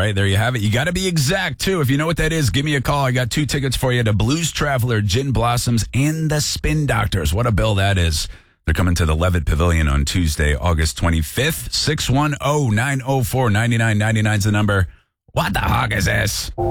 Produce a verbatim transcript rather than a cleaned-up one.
right, there you have it. You got to be exact, too. If you know what that is, give me a call. I got two tickets for you to Blues Traveler, Gin Blossoms, and the Spin Doctors. What a bill that is. They're coming to the Levitt Pavilion on Tuesday, August twenty-fifth. six one zero, nine zero four, nine nine nine nine is the number. What the hog is this?